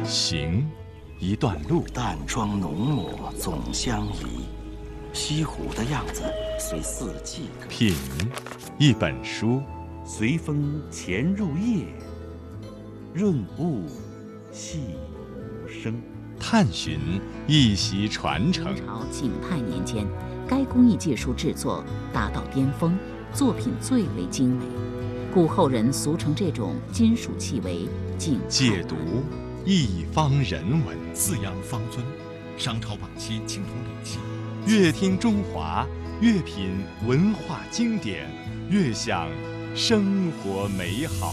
行，一段路。 淡妆浓抹总相宜，西湖的样子随四季。 品，一本书。 随风潜入夜，润物细无声。 探寻，一席传承。 明朝景泰年间，该工艺技术制作达到巅峰，作品最为精美，故后人俗称这种金属器为景泰。 解读，一方人文。 四羊方尊，商朝晚期青铜礼器。 越听中华，越品文化经典，越享生活美好。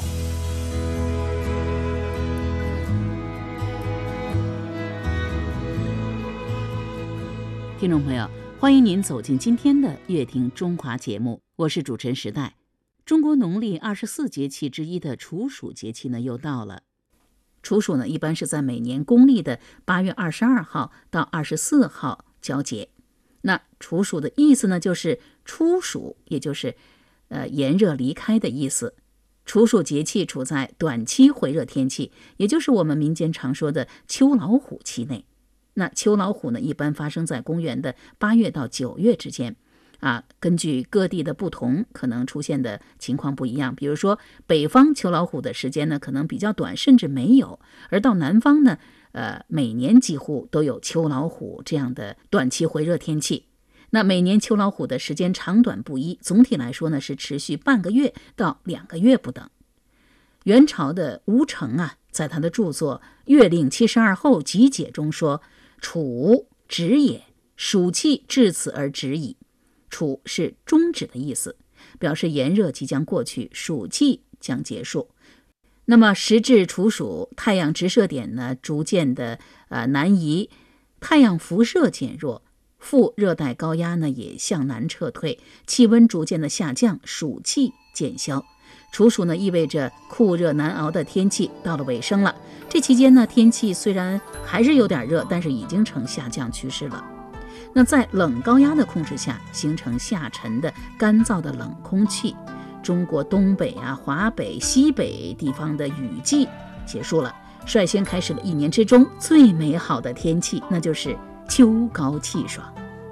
听众朋友，欢迎您走进今天的《乐听中华》节目，我是主持人时代。中国农历24节气之一的处暑节气呢又到了。处暑呢一般是在每年公历的8月22号到24号交节。那处暑的意思呢就是初暑，也就是炎热离开的意思。处暑节气处在短期回热天气，也就是我们民间常说的秋老虎期内。那秋老虎呢，一般发生在公元的8月到9月之间，根据各地的不同，可能出现的情况不一样。比如说，北方秋老虎的时间呢，可能比较短，甚至没有；而到南方呢，每年几乎都有秋老虎这样的短期回热天气。那每年秋老虎的时间长短不一，总体来说呢，是持续半个月到2个月不等。元朝的吴承在他的著作《月令72候集解》中说：“处止也，暑气至此而止矣。”处是终止的意思，表示炎热即将过去，暑气将结束。那么时至处暑，太阳直射点呢逐渐的南移，太阳辐射减弱，副热带高压呢也向南撤退，气温逐渐的下降，暑气渐消。处暑呢意味着酷热难熬的天气到了尾声了。这期间呢，天气虽然还是有点热，但是已经呈下降趋势了。那在冷高压的控制下，形成下沉的干燥的冷空气，中国东北华北、西北地方的雨季结束了，率先开始了一年之中最美好的天气，那就是秋高气爽。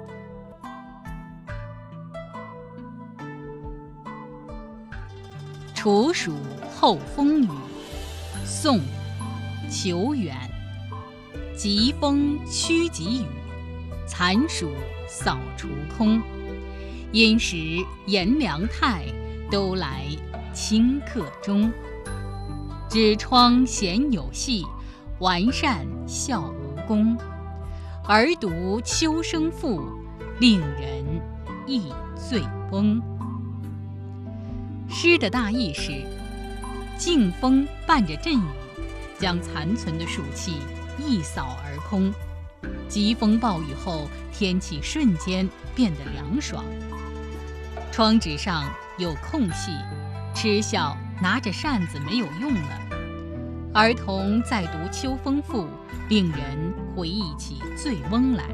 处暑后风雨，宋·裘远。疾风驱疾雨，残暑扫除空。因时炎凉态，都来顷刻钟。纸窗闲有戏，完善笑无功。而读秋声赋，令人忆醉翁。诗的大意是，劲风伴着阵雨，将残存的暑气一扫而空。疾风暴雨后，天气瞬间变得凉爽。窗纸上有空隙，嗤笑拿着扇子没有用了。儿童在读秋风赋，令人回忆起醉翁来。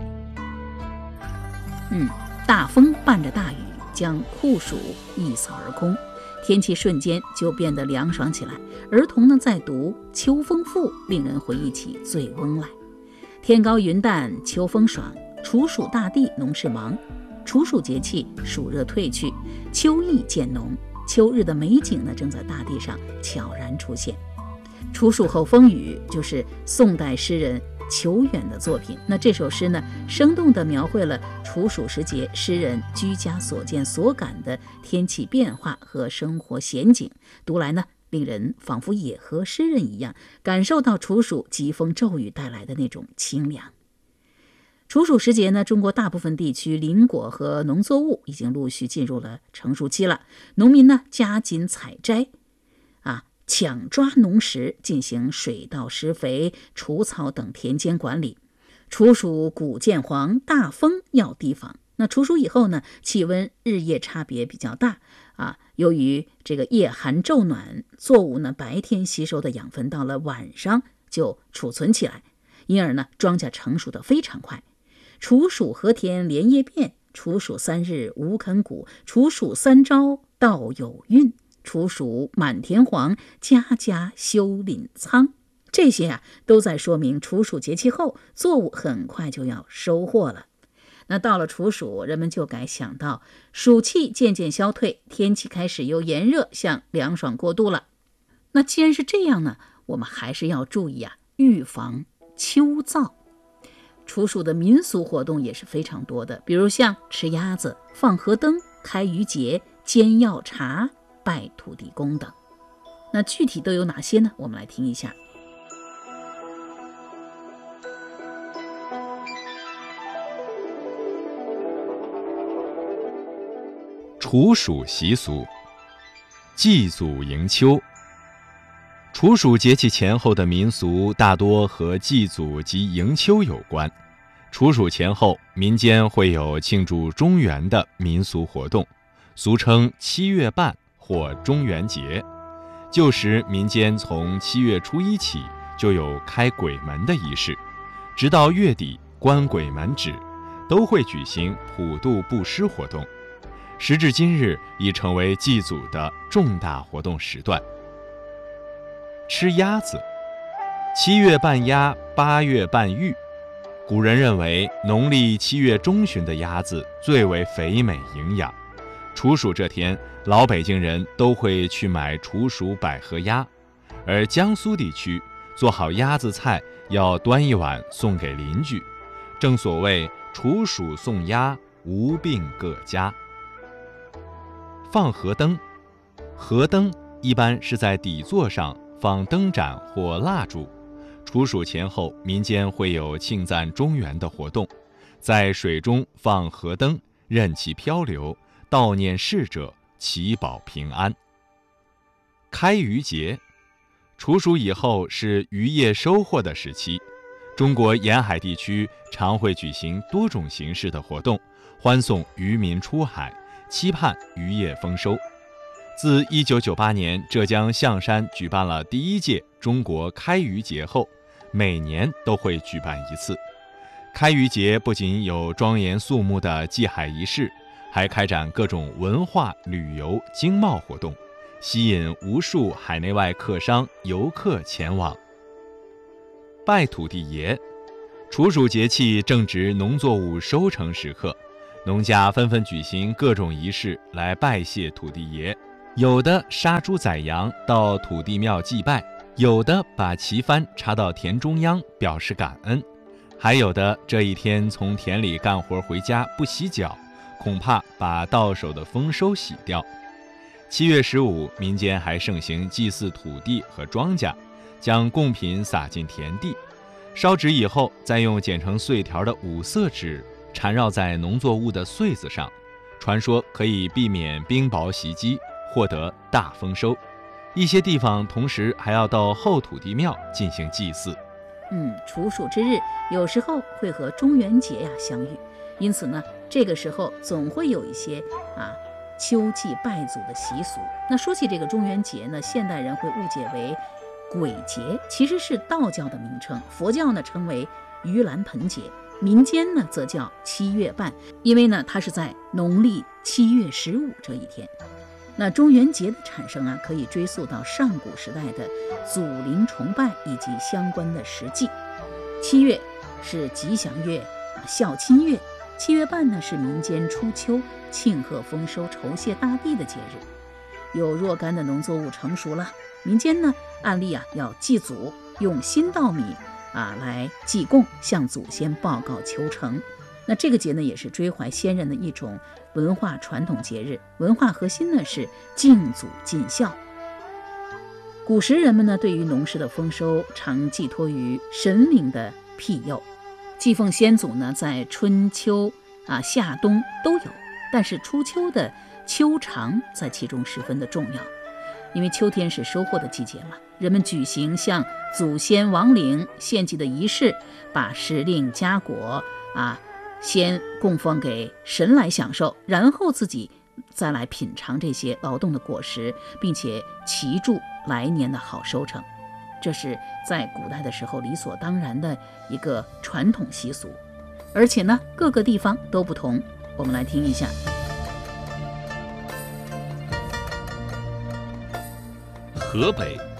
大风伴着大雨，将酷暑一扫而空，天气瞬间就变得凉爽起来。儿童呢在读秋风赋，令人回忆起醉翁来。天高云淡，秋风爽，处暑大地，农事忙。处暑节气，暑热退去，秋意渐浓，秋日的美景呢正在大地上悄然出现。处暑后风雨就是宋代诗人裘远的作品。那这首诗呢，生动地描绘了处暑时节诗人居家所见所感的天气变化和生活闲景，读来呢，令人仿佛也和诗人一样，感受到处暑疾风骤雨带来的那种清凉。处暑时节呢，中国大部分地区林果和农作物已经陆续进入了成熟期了，农民呢加紧采摘，抢抓农时，进行水稻施肥、除草等田间管理。处暑谷渐黄，大风要提防。那处暑以后呢，气温日夜差别比较大由于这个夜寒昼暖，作物呢白天吸收的养分到了晚上就储存起来，因而呢庄稼成熟的非常快。处暑禾田连夜变，处暑3日无啃谷，处暑3朝稻有孕，处暑满田黄，家家休廪仓。 这些都在说明处暑节气后，作物很快就要收获了。那到了处暑，人们就该想到暑气渐渐消退，天气开始由炎热向凉爽过渡了。那既然是这样呢，我们还是要注意预防秋燥。处暑的民俗活动也是非常多的，比如像吃鸭子、放河灯、开渔节、煎药茶、拜土地公等。那具体都有哪些呢？我们来听一下。 处暑习俗，祭祖迎秋。处暑节气前后的民俗大多和祭祖及迎秋有关。处暑前后，民间会有庆祝中元的民俗活动，俗称7月半或中元节。旧时民间从7月初1起就有开鬼门的仪式，直到月底关鬼门止，都会举行普渡布施活动。时至今日，已成为祭祖的重大活动时段。吃鸭子，7月半鸭，8月半玉。古人认为农历7月中旬的鸭子最为肥美营养。处暑这天，老北京人都会去买处暑百合鸭，而江苏地区做好鸭子菜要端一碗送给邻居，正所谓处暑送鸭，无病各家。放河灯，河灯一般是在底座上放灯盏或蜡烛。处暑前后，民间会有庆赞中元的活动，在水中放河灯，任其漂流，悼念逝者，祈保平安。开渔节，处暑以后是渔业收获的时期，中国沿海地区常会举行多种形式的活动，欢送渔民出海，期盼渔业丰收。自1998年浙江象山举办了第1届中国开渔节后，每年都会举办一次。开渔节不仅有庄严肃穆的祭海仪式，还开展各种文化、旅游、经贸活动，吸引无数海内外客商、游客前往。拜土地爷，处暑节气正值农作物收成时刻，农家纷纷举行各种仪式来拜谢土地爷。有的杀猪宰羊到土地庙祭拜，有的把旗幡插到田中央表示感恩，还有的这一天从田里干活回家不洗脚，恐怕把到手的丰收洗掉。7月15，民间还盛行祭祀土地和庄稼，将贡品撒进田地，烧纸以后再用剪成碎条的五色纸缠绕在农作物的穗子上，传说可以避免冰雹袭击，获得大丰收。一些地方同时还要到后土地庙进行祭祀。 处暑之日有时候会和中元节相遇，因此呢，这个时候总会有一些秋祭拜祖的习俗。那说起这个中元节呢，现代人会误解为鬼节，其实是道教的名称，佛教呢称为盂兰盆节，民间呢则叫7月半，因为呢它是在农历7月15这一天。那中元节的产生可以追溯到上古时代的祖灵崇拜以及相关的实际。7月是吉祥月、孝亲月，7月半呢是民间初秋庆贺丰收、酬谢大地的节日。有若干的农作物成熟了，民间呢按例要祭祖，用新稻米来祭供，向祖先报告求成。那这个节呢也是追怀先人的一种文化传统节日，文化核心呢是敬祖尽孝。古时人们呢对于农事的丰收常寄托于神灵的庇佑，祭奉先祖呢在春秋夏冬都有，但是初秋的秋长在其中十分的重要，因为秋天是收获的季节嘛，人们举行向祖先亡灵献祭的仪式，把时令佳果先供奉给神来享受，然后自己再来品尝这些劳动的果实，并且祈祝来年的好收成。这是在古代的时候理所当然的一个传统习俗，而且呢各个地方都不同。我们来听一下。 河北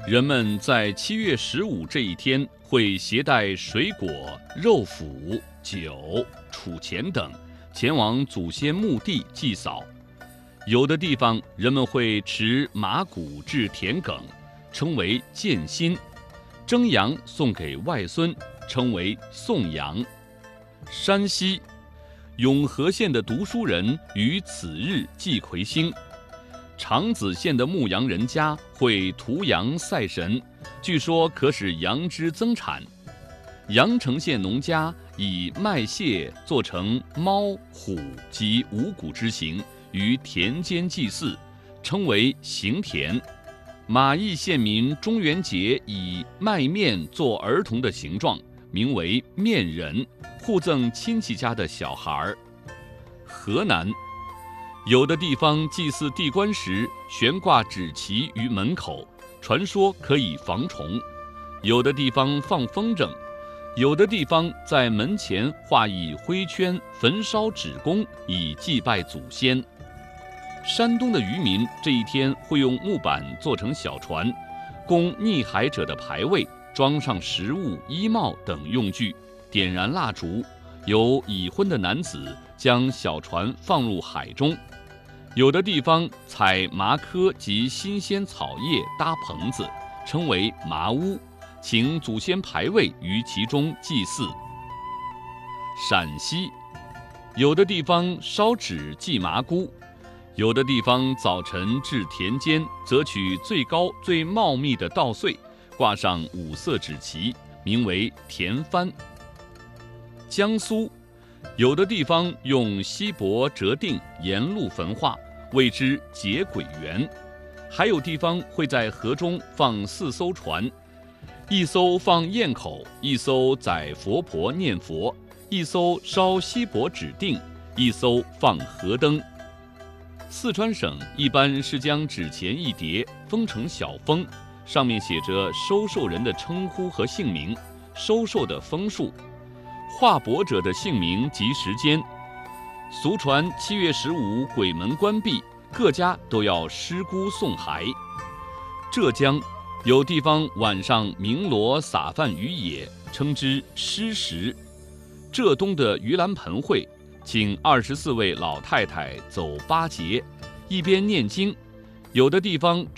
人们在7月15这一天会携带水果、肉脯、酒、储钱等前往祖先墓地祭扫。有的地方人们会持马骨制田埂，称为建新，蒸羊送给外孙，称为送羊。山西永和县的读书人于此日祭魁星。长子县的牧羊人家会屠羊赛神，据说可使羊脂增产。阳城县农家以麦屑做成猫、虎及五谷之形，于田间祭祀，称为行田。马邑县民中元节以麦面做儿童的形状，名为面人，互赠亲戚家的小孩。河南有的地方祭祀地官时悬挂纸旗于门口，传说可以防虫；有的地方放风筝；有的地方在门前画以灰圈，焚烧纸供，以祭拜祖先。山东的渔民这一天会用木板做成小船，供溺海者的牌位，装上食物、衣帽等用具，点燃蜡烛，由已婚的男子将小船放入海中。有的地方采麻科及新鲜草叶搭棚子，称为麻屋，请祖先牌位于其中祭祀。陕西有的地方烧纸祭麻姑，有的地方早晨至田间，择取最高最茂密的稻穗，挂上五色纸旗，名为田幡。江苏有的地方用锡箔折定沿路焚化，谓之结鬼园。还有地方会在河中放4艘船，一艘放堰口，一艘载佛婆念佛，一艘烧锡箔指定，一艘放河灯。四川省一般是将纸钱一叠封成小封，上面写着收受人的称呼和姓名，收受的封数，画帛者的姓名及时间。俗传7月15鬼门关闭，各家都要尸孤送骸。浙江有地方晚上鸣锣撒饭于野，称之尸食。浙东的盂兰盆会请24位老太太走8节，一边念经，有的地方